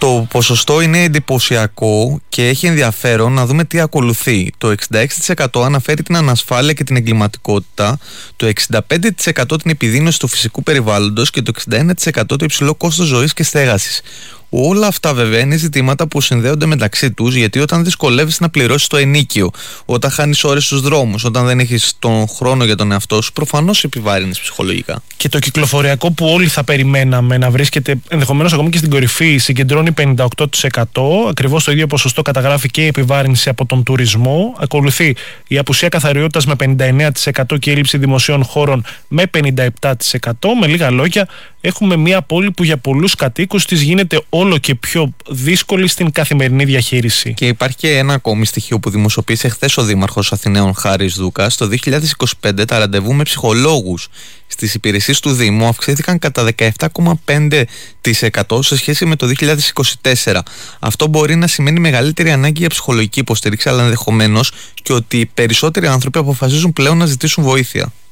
Το ποσοστό είναι εντυπωσιακό και έχει ενδιαφέρον να δούμε τι ακολουθεί. Το 66% αναφέρει την ανασφάλεια και την εγκληματικότητα, το 65% την επιδείνωση του φυσικού περιβάλλοντος και το 61% το υψηλό κόστος ζωής και στέγασης. Όλα αυτά βέβαια είναι ζητήματα που συνδέονται μεταξύ τους, γιατί όταν δυσκολεύεσαι να πληρώσεις το ενίκιο, όταν χάνεις ώρες στους δρόμους, όταν δεν έχεις τον χρόνο για τον εαυτό σου, προφανώς επιβάρυνες ψυχολογικά. Και το κυκλοφοριακό που όλοι θα περιμέναμε να βρίσκεται ενδεχομένως ακόμη και στην κορυφή, συγκεντρώνει 58%. Ακριβώς το ίδιο ποσοστό καταγράφει και η επιβάρυνση από τον τουρισμό. Ακολουθεί η απουσία καθαριότητας με 59% και η έλλειψη δημοσίων χώρων με 57%. Με λίγα λόγια, έχουμε μια πόλη που για πολλούς κατοίκους της γίνεται όλο και πιο δύσκολη στην καθημερινή διαχείριση. Και υπάρχει και ένα ακόμη στοιχείο που δημοσιοποίησε χθες ο Δήμαρχος Αθηναίων Χάρης Δούκας. Το 2025 τα ραντεβού με ψυχολόγους στις υπηρεσίες του Δήμου αυξήθηκαν κατά 17,5% σε σχέση με το 2024. Αυτό μπορεί να σημαίνει μεγαλύτερη ανάγκη για ψυχολογική υποστήριξη, αλλά ενδεχομένως και ότι περισσότεροι άνθρωποι αποφασίζουν πλέον να ζητήσουν βοήθεια.